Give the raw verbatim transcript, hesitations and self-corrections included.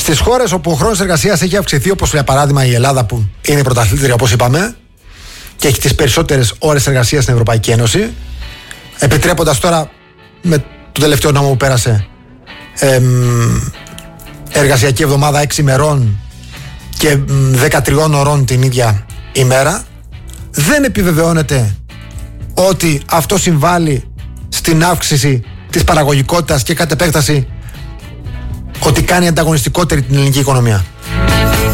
Στις χώρες όπου ο χρόνος εργασίας έχει αυξηθεί, όπως για παράδειγμα η Ελλάδα που είναι πρωταθλήτρια όπως είπαμε και έχει τις περισσότερες ώρες εργασίας στην Ευρωπαϊκή Ένωση, επιτρέποντας τώρα με το τελευταίο νόμο που πέρασε εμ, εργασιακή εβδομάδα έξι ημερών και δεκατρία ωρών την ίδια ημέρα, δεν επιβεβαιώνεται ότι αυτό συμβάλλει στην αύξηση της παραγωγικότητας και κατ' επέκταση ότι κάνει ανταγωνιστικότερη την ελληνική οικονομία.